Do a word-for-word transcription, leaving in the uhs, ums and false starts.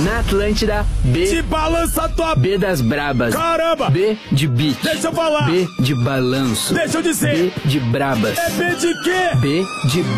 Na Atlântida, B. Se balança tua... B das brabas. Caramba! B de beat. Deixa eu falar. B de balanço. Deixa eu dizer. B de brabas. É B de quê? B de